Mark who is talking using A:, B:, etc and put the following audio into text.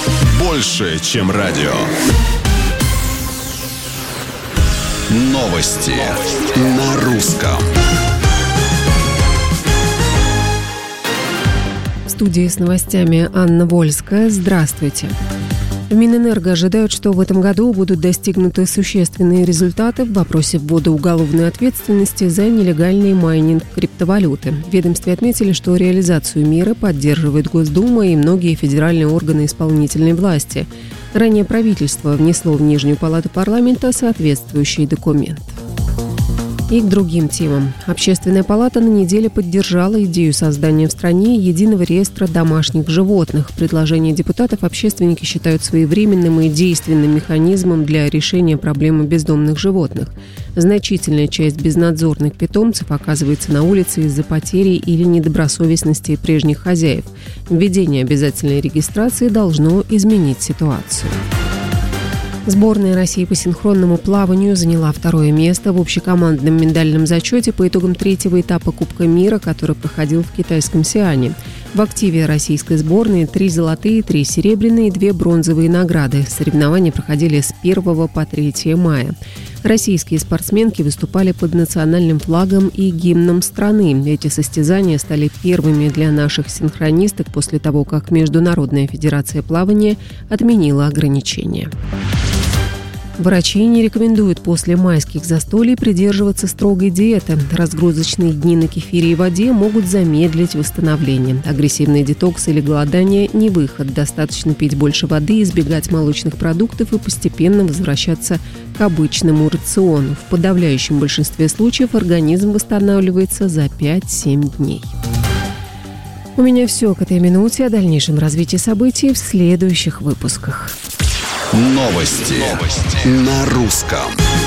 A: Больше, чем радио. Новости на русском.
B: В студии с новостями Анна Вольская. Здравствуйте. В Минэнерго ожидают, что в этом году будут достигнуты существенные результаты в вопросе ввода уголовной ответственности за нелегальный майнинг криптовалюты. В ведомстве отметили, что реализацию меры поддерживает Госдума и многие федеральные органы исполнительной власти. Ранее правительство внесло в Нижнюю палату парламента соответствующий документ. И к другим темам. Общественная палата на неделе поддержала идею создания в стране единого реестра домашних животных. Предложение депутатов общественники считают своевременным и действенным механизмом для решения проблемы бездомных животных. Значительная часть безнадзорных питомцев оказывается на улице из-за потери или недобросовестности прежних хозяев. Введение обязательной регистрации должно изменить ситуацию. Сборная России по синхронному плаванию заняла второе место в общекомандном миндальном зачете по итогам третьего этапа Кубка мира, который проходил в китайском Сиане. В активе российской сборной 3 золотые, 3 серебряные и 2 бронзовые награды. Соревнования проходили с 1 по 3 мая. Российские спортсменки выступали под национальным флагом и гимном страны. Эти состязания стали первыми для наших синхронисток после того, как Международная федерация плавания отменила ограничения. Врачи не рекомендуют после майских застолий придерживаться строгой диеты. Разгрузочные дни на кефире и воде могут замедлить восстановление. Агрессивный детокс или голодание – не выход. Достаточно пить больше воды, избегать молочных продуктов и постепенно возвращаться к обычному рациону. В подавляющем большинстве случаев организм восстанавливается за 5-7 дней. У меня все к этой минуте. О дальнейшем развитии событий в следующих выпусках.
A: Новости на русском.